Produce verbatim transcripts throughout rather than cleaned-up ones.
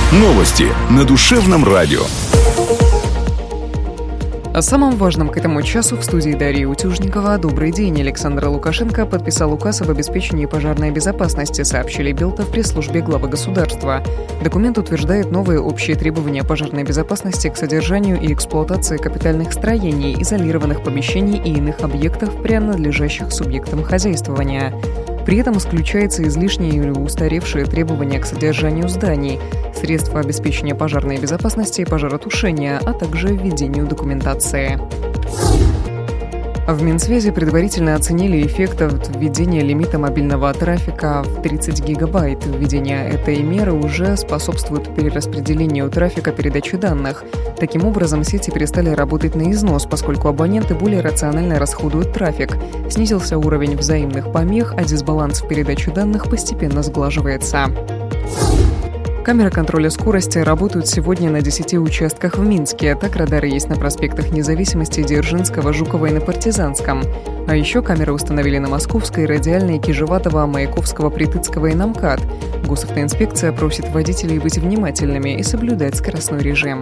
Новости на душевном радио. О самом важном к этому часу в студии Дарьи Утюжникова. Добрый день. Александр Лукашенко подписал указ об обеспечении пожарной безопасности, сообщили Белта в пресс-службе главы государства. Документ утверждает новые общие требования пожарной безопасности к содержанию и эксплуатации капитальных строений, изолированных помещений и иных объектов, принадлежащих субъектам хозяйствования. При этом исключаются излишние или устаревшие требования к содержанию зданий, средства обеспечения пожарной безопасности и пожаротушения, а также введению документации. В Минсвязи предварительно оценили эффект от введения лимита мобильного трафика в тридцать гигабайт. Введение этой меры уже способствует перераспределению трафика передачи данных. Таким образом, сети перестали работать на износ, поскольку абоненты более рационально расходуют трафик. Снизился уровень взаимных помех, а дисбаланс в передаче данных постепенно сглаживается. Камеры контроля скорости работают сегодня на десяти участках в Минске. Так радары есть на проспектах Независимости, Дзержинского, Жукова и на Партизанском. А еще камеры установили на Московской, Радиальной, Кижеватова, Маяковского, Притыцкого и на МКАД. Госавтоинспекция просит водителей быть внимательными и соблюдать скоростной режим.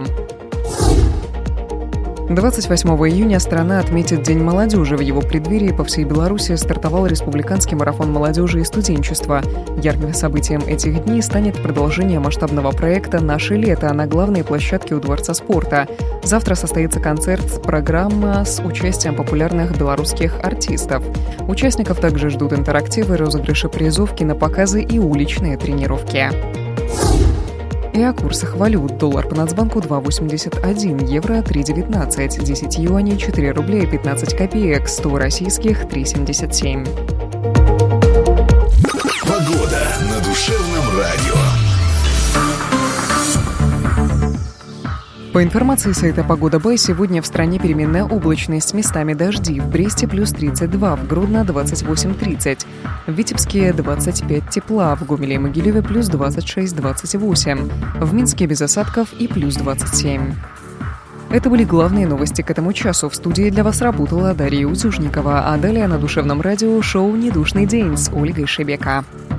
двадцать восьмого июня страна отметит День молодежи. В его преддверии по всей Беларуси стартовал республиканский марафон молодежи и студенчества. Ярким событием этих дней станет продолжение масштабного проекта «Наше лето» на главной площадке у Дворца спорта. Завтра состоится концерт-программа с участием популярных белорусских артистов. Участников также ждут интерактивы, розыгрыши призов, кинопоказы и уличные тренировки. И о курсах валют. Доллар по Нацбанку два восемьдесят один, евро три девятнадцать, десять юаней четыре рубля и пятнадцать копеек, сто российских три семьдесят семь. Погода на душевном радио. По информации сайта «Погода Бай», сегодня в стране переменная облачность, местами дожди. В Бресте плюс тридцать два, в Гродно двадцать восемь тридцать, в Витебске двадцать пять тепла, в Гомеле и Могилеве плюс двадцать шесть двадцать восемь, в Минске без осадков и плюс двадцать семь. Это были главные новости к этому часу. В студии для вас работала Дарья Утюжникова, а далее на душевном радио шоу «Недушный день» с Ольгой Шебека.